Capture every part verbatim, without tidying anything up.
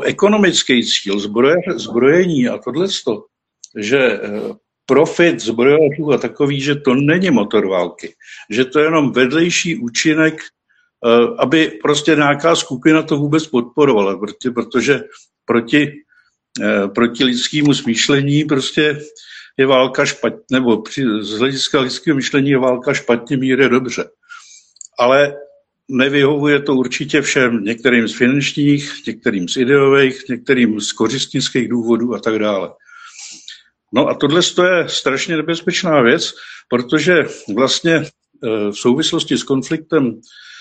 ekonomický cíl zbroje, zbrojení a tohleto, že profit zbrojařů a takový, že to není motor války, že to je jenom vedlejší účinek, aby prostě nějaká skupina to vůbec podporovala, protože proti, proti lidskému smýšlení prostě je válka špatně, nebo při, z hlediska lidského myšlení je válka špatně, mír je dobře. Ale nevyhovuje to určitě všem, některým z finančních, některým z ideových, některým z kořistnických důvodů a tak dále. No a tohle je strašně nebezpečná věc, protože vlastně v souvislosti s konfliktem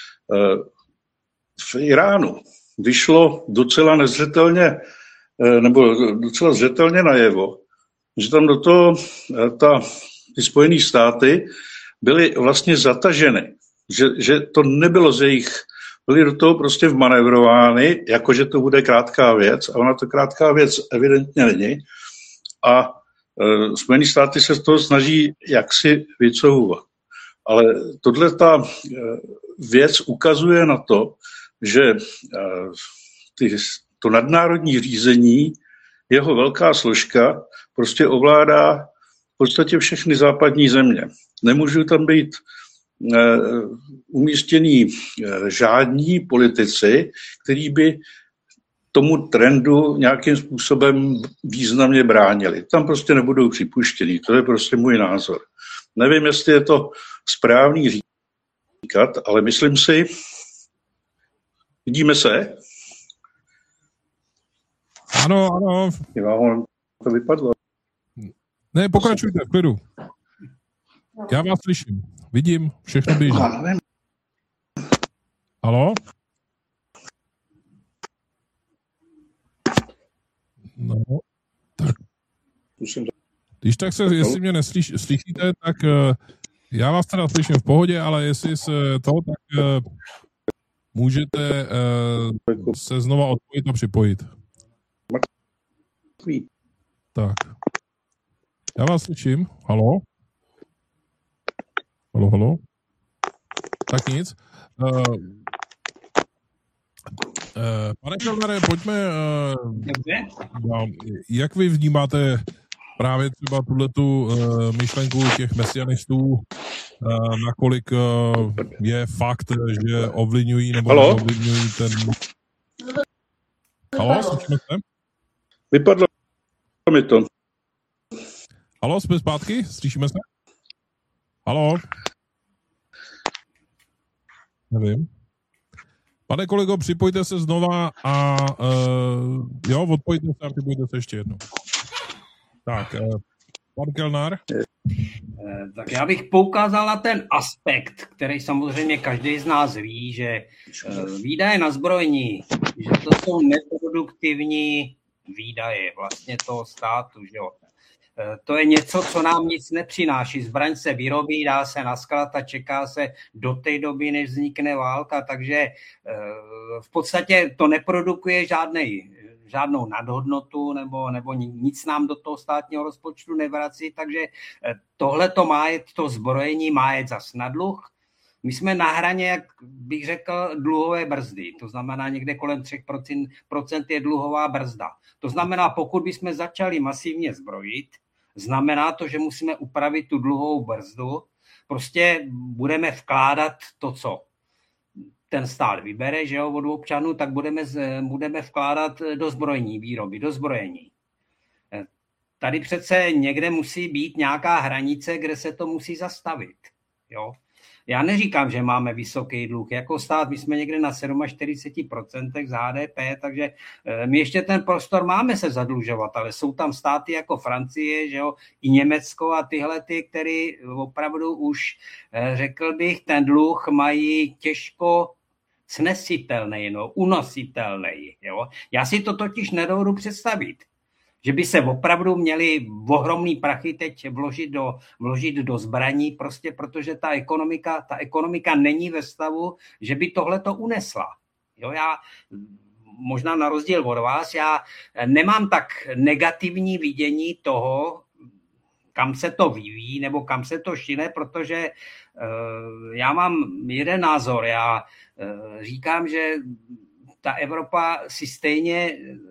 v Iránu vyšlo docela nezřetelně, nebo docela zřetelně najevo, že tam do toho ta, ty Spojené státy byly vlastně zataženy, že, že to nebylo z jejich, byly do toho prostě vmanevrovány, jakože to bude krátká věc, a ona to krátká věc evidentně není. A e, Spojené státy se z toho snaží jaksi vycouvat. Ale tohle ta e, věc ukazuje na to, že e, ty, to nadnárodní řízení, jeho velká složka, prostě ovládá v podstatě všechny západní země. Nemůžou tam být uh, umístění uh, žádní politici, kteří by tomu trendu nějakým způsobem významně bránili. Tam prostě nebudou připuštěni. To je prostě můj názor. Nevím, jestli je to správný říkat, ale myslím si, vidíme se? Ano, ano. Jo, to vypadlo. Ne, pokračujte, v klidu. Já vás slyším. Vidím, všechno běží. Haló? No, tak. Když tak se, jestli mě neslyš, slyšíte, tak uh, já vás teda slyším v pohodě, ale jestli se to, tak uh, můžete uh, se znova odpojit a připojit. Tak. Já vás slyším. Haló? Haló, haló? Tak nic. Uh, uh, pane Kellnere, pojďme... Uh, jak vy vnímáte právě třeba tuhletu uh, myšlenku těch mesianistů, uh, nakolik uh, je fakt, že ovlivňují nebo neovlivňují ten... Haló, slyšíme se? Vypadlo mi to. Haló, jsme zpátky? Slyšíme se? Haló? Nevím. Pane kolego, připojte se znova a uh, jo, odpojte se a připojte se ještě jednou. Tak, uh, pan Kellner. Tak já bych poukázal na ten aspekt, který samozřejmě každý z nás ví, že uh, výdaje na zbrojení, že to jsou neproduktivní výdaje vlastně toho státu, že jo. To je něco, co nám nic nepřináší. Zbraň se vyrobí, dá se na sklad a čeká se do té doby, než vznikne válka, takže v podstatě to neprodukuje žádnej, žádnou nadhodnotu nebo, nebo nic nám do toho státního rozpočtu nevrací, takže tohle to má jet, to zbrojení má jet zas na dluh. My jsme na hraně, jak bych řekl, dluhové brzdy. To znamená, někde kolem tři procenta je dluhová brzda. To znamená, pokud bychom začali masivně zbrojit, znamená to, že musíme upravit tu dluhovou brzdu. Prostě budeme vkládat to, co ten stát vybere, že jo, od občanů, tak budeme, budeme vkládat do zbrojní výroby, do zbrojení. Tady přece někde musí být nějaká hranice, kde se to musí zastavit, jo. Já neříkám, že máme vysoký dluh. Jako stát my jsme někde na čtyřicet sedm procent z H D P, takže my ještě ten prostor máme se zadlužovat, ale jsou tam státy jako Francie, že jo, i Německo a tyhle ty, které opravdu už, řekl bych, ten dluh mají těžko snesitelný, no, unositelný. Jo. Já si to totiž nedovedu představit, že by se opravdu měli ohromný prachy teď vložit do, vložit do zbraní, prostě protože ta ekonomika, ta ekonomika není ve stavu, že by tohle to unesla. Jo, já možná na rozdíl od vás, já nemám tak negativní vidění toho, kam se to vyvíjí nebo kam se to šine, protože uh, já mám jeden názor. Já uh, říkám, že ta Evropa si stejně